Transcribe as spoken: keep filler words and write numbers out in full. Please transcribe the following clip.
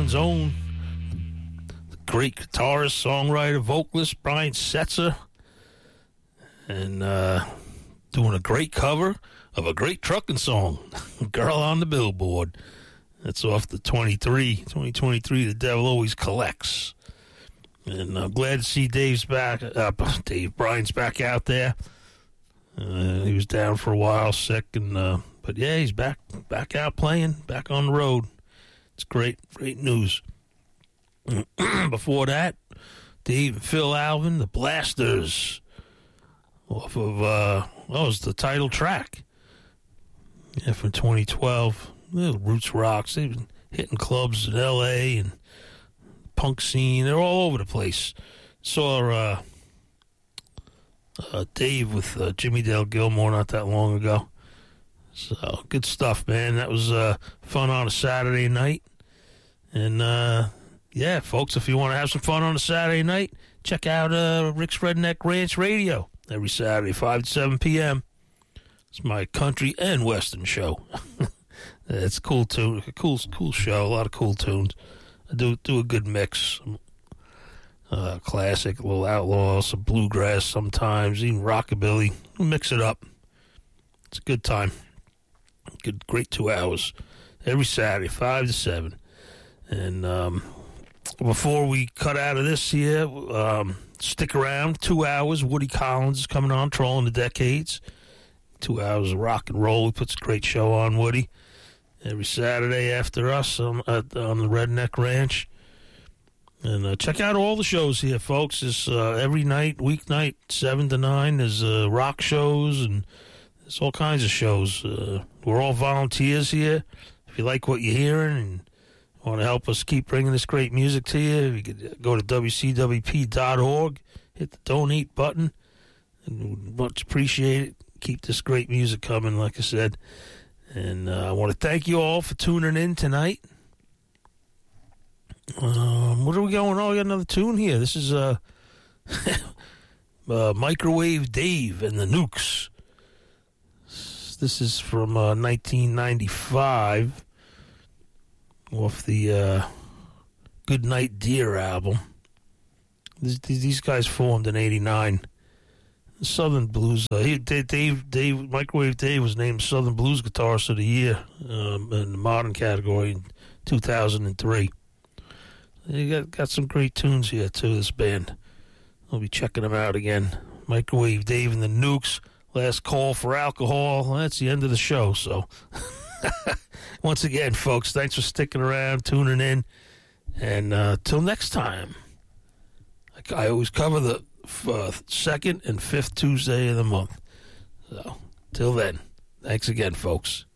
Island's own, the great guitarist, songwriter, vocalist Brian Setzer, and uh, doing a great cover of a great trucking song, Girl on the Billboard. That's off the twenty-three, twenty twenty-three, The Devil Always Collects. And I'm glad to see Dave's back, uh, Dave, Brian's back out there. Uh, he was down for a while, sick, and uh, but yeah, he's back, back out playing, back on the road. It's great, great news. Before that, Dave and Phil Alvin, The Blasters, off of, uh, that was the title track. Yeah, from twenty twelve. Little roots rocks. They've been hitting clubs in L A and punk scene. They're all over the place. Saw uh, uh, Dave with uh, Jimmy Dale Gilmore not that long ago. So, good stuff, man. That was uh, fun on a Saturday night. And, uh, yeah, folks, if you want to have some fun on a Saturday night, check out uh, Rick's Redneck Ranch Radio every Saturday, five to seven p.m. It's my country and western show. It's a cool tune, a cool, cool show, a lot of cool tunes. I do do a good mix. Uh, classic, a little outlaw, some bluegrass sometimes, even rockabilly. We'll mix it up. It's a good time. Good, great two hours every Saturday, five to seven. And um, before we cut out of this here, um, stick around. Two hours. Woody Collins is coming on, Trolling the Decades. Two hours of rock and roll. He puts a great show on, Woody, every Saturday after us on, at, on the Redneck Ranch. And uh, check out all the shows here, folks. It's uh, every night, weeknight, seven to nine. There's uh, rock shows and there's all kinds of shows. Uh, we're all volunteers here. If you like what you're hearing and want to help us keep bringing this great music to you, you could go to W C W P dot org, hit the donate button, and we'd much appreciate it. Keep this great music coming, like I said. And uh, I want to thank you all for tuning in tonight. Um, what are we going on? Oh, we got another tune here. This is uh, uh, Microwave Dave and the Nukes. This is from uh, nineteen ninety-five off the uh, Goodnight Dear album. These, these guys formed in eighty-nine. Southern Blues. Uh, he, Dave, Dave, Microwave Dave was named Southern Blues Guitarist of the Year um, in the modern category in two thousand three. You got got some great tunes here too. This band. I'll be checking them out again. Microwave Dave and the Nukes. Last call for alcohol. That's the end of the show. So, once again, folks, thanks for sticking around, tuning in, and uh, till next time. I always cover the Uh, second and fifth Tuesday of the month. So, till then, thanks again, folks.